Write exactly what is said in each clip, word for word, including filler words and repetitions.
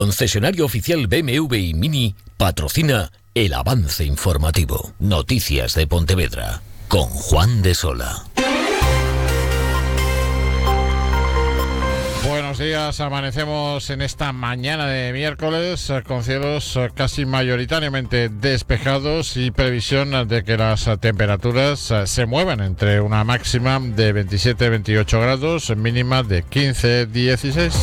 Concesionario oficial B M W y Mini patrocina el avance informativo. Noticias de Pontevedra con Juan de Sola. Buenos días, amanecemos en esta mañana de miércoles con cielos casi mayoritariamente despejados y previsión de que las temperaturas se muevan entre una máxima de veintisiete a veintiocho grados, mínima de quince a dieciséis.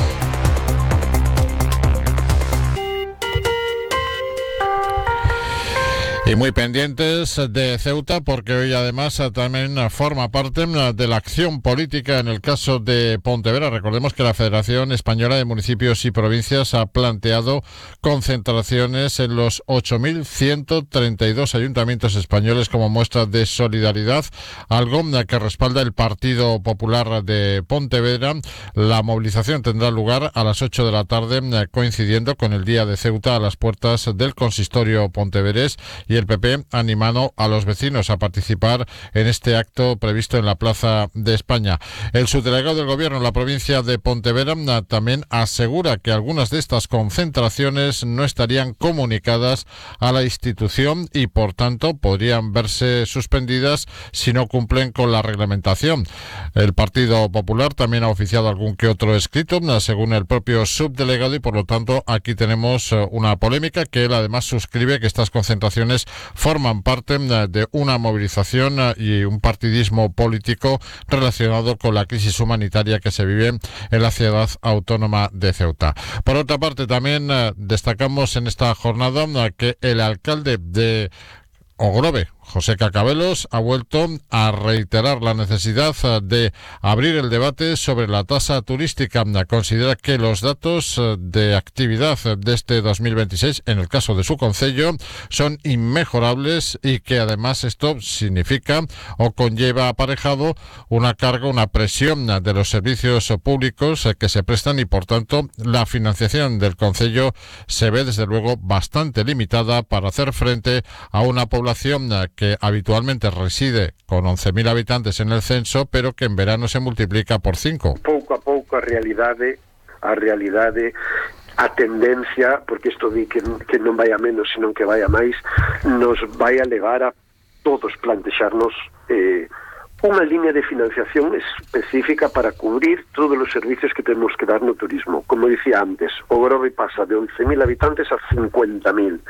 Y muy pendientes de Ceuta, porque hoy además también forma parte de la acción política en el caso de Pontevedra. Recordemos que la Federación Española de Municipios y Provincias ha planteado concentraciones en los ocho mil ciento treinta y dos ayuntamientos españoles como muestra de solidaridad, algo que respalda el Partido Popular de Pontevedra. La movilización tendrá lugar a las ocho de la tarde, coincidiendo con el Día de Ceuta a las puertas del consistorio pontevedrés, y el P P ha animado a los vecinos a participar en este acto previsto en la Plaza de España. El subdelegado del Gobierno en la provincia de Pontevedra también asegura que algunas de estas concentraciones no estarían comunicadas a la institución y por tanto podrían verse suspendidas si no cumplen con la reglamentación. El Partido Popular también ha oficiado algún que otro escrito, según el propio subdelegado, y por lo tanto aquí tenemos una polémica que él además suscribe, que estas concentraciones forman parte de una movilización y un partidismo político relacionado con la crisis humanitaria que se vive en la ciudad autónoma de Ceuta. Por otra parte, también destacamos en esta jornada que el alcalde de Ogrove, José Cacabelos, ha vuelto a reiterar la necesidad de abrir el debate sobre la tasa turística. Considera que los datos de actividad de este dos mil veintiséis, en el caso de su concello, son inmejorables y que además esto significa o conlleva aparejado una carga, una presión de los servicios públicos que se prestan y por tanto la financiación del concello se ve desde luego bastante limitada para hacer frente a una población que habitualmente reside con once mil habitantes en el censo, pero que en verano se multiplica por cinco. Pouco a pouco a realidade, a realidade, a tendencia, porque isto di que, que non vai a menos, senón que vai a máis, nos vai a levar a todos plantexarnos eh, unha línea de financiación específica para cubrir todos os servicios que temos que dar no turismo. Como dicía antes, o Grove pasa de once mil habitantes a cincuenta mil.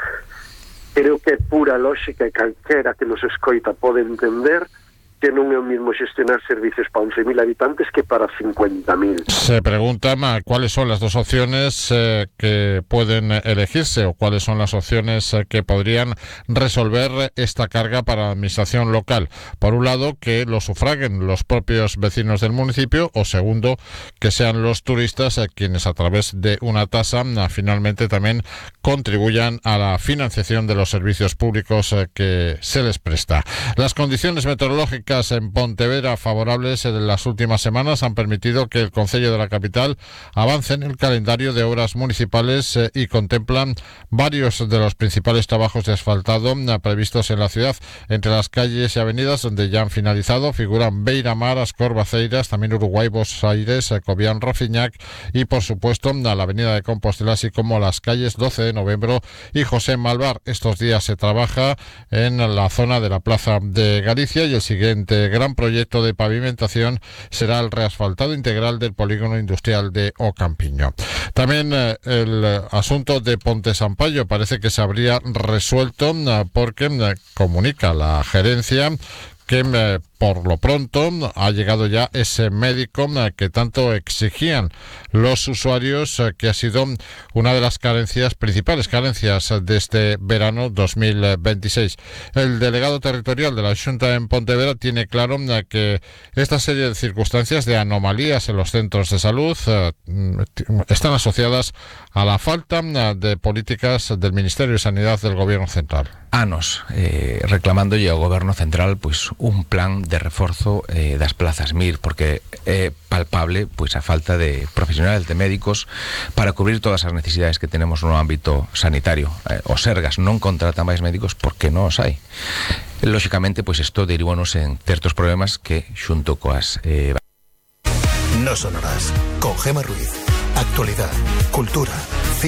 Creo que é pura lógica e calquera que nos escoita pode entender que non é o mismo xestionar servicios para once mil habitantes que para cincuenta mil. Se preguntan cuáles son las dos opciones eh, que pueden elegirse o cuáles son las opciones eh, que podrían resolver esta carga para la administración local. Por un lado, que lo sufraguen los propios vecinos del municipio, o segundo, que sean los turistas eh, quienes a través de una tasa eh, finalmente también contribuyan a la financiación de los servicios públicos eh, que se les presta. Las condiciones meteorológicas en Pontevedra favorables en las últimas semanas han permitido que el concello de la capital avance en el calendario de obras municipales eh, y contemplan varios de los principales trabajos de asfaltado eh, previstos en la ciudad. Entre las calles y avenidas donde ya han finalizado figuran Beira-Mar, Ascor, Baceiras, también Uruguay, Bos Aires, eh, Cobián, Rafiñac y por supuesto a la avenida de Compostela, así como las calles doce de noviembre y José Malvar. Estos días se trabaja en la zona de la Plaza de Galicia y el siguiente gran proyecto de pavimentación será el reasfaltado integral del polígono industrial de Ocampiño. También eh, el asunto de Ponte Sampaio parece que se habría resuelto eh, porque eh, comunica la gerencia que eh, por lo pronto ha llegado ya ese médico eh, que tanto exigían los usuarios, eh, que ha sido una de las carencias, principales carencias de este verano dos mil veintiséis. El delegado territorial de la Xunta en Pontevedra tiene claro eh, que esta serie de circunstancias de anomalías en los centros de salud eh, están asociadas a la falta eh, de políticas del Ministerio de Sanidad del Gobierno Central. Anos eh, reclamándolle ao Goberno Central pois un plan de reforzo eh, das plazas M I R, porque é palpable pois a falta de profesionales, de médicos para cubrir todas as necesidades que tenemos no ámbito sanitario. Eh, o Sergas non contrata máis médicos porque non os hai. Lóxicamente, pois isto derivanos en certos problemas que xunto coas eh... No Sonoras, con Gema Ruiz. Actualidad, cultura,